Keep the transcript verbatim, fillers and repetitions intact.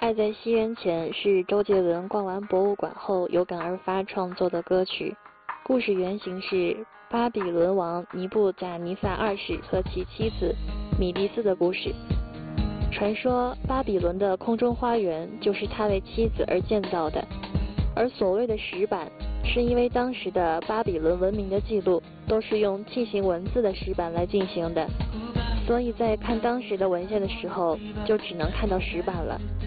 爱在西元前》是周杰伦逛完博物馆后有感而发创作的歌曲，故事原型是巴比伦王尼布甲尼撒二世和其妻子米迪斯的故事。传说巴比伦的空中花园就是他为妻子而建造的，而所谓的石板是因为当时的巴比伦文明的记录都是用楔形文字的石板来进行的，所以在看当时的文献的时候就只能看到石板了。